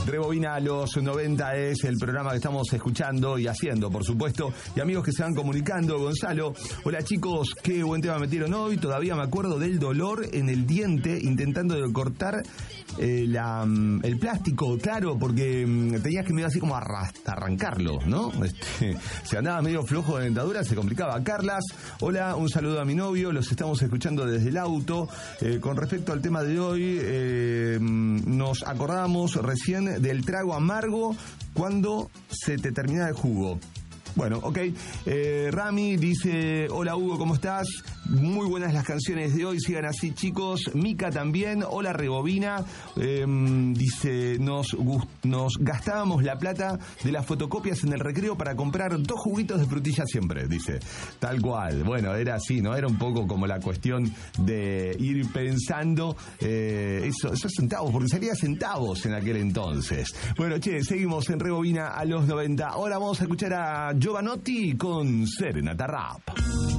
Rebobina a los 90 es el programa que estamos escuchando y haciendo, por supuesto. Y amigos que se van comunicando, Gonzalo. Hola chicos, qué buen tema metieron hoy. Todavía me acuerdo del dolor en el diente intentando cortar el plástico, claro, porque tenías que medio así como arrancarlo, ¿no? Se andaba medio flojo de dentadura, se complicaba. Carlas, hola, un saludo a mi novio, los estamos escuchando desde el auto. Con respecto al tema de hoy, nos acordamos recién del trago amargo cuando se te termina el jugo. Bueno, ok. Rami dice, hola Hugo, ¿cómo estás? Muy buenas las canciones de hoy, sigan así chicos. Mica también, hola Rebobina. Dice, nos gastábamos la plata de las fotocopias en el recreo para comprar 2 juguitos de frutilla siempre, dice. Tal cual. Bueno, era así, ¿no? Era un poco como la cuestión de ir pensando esos centavos, porque salía centavos en aquel entonces. Bueno, che, seguimos en Rebobina a los 90. Ahora vamos a escuchar a Giovanotti con Serenata Rap.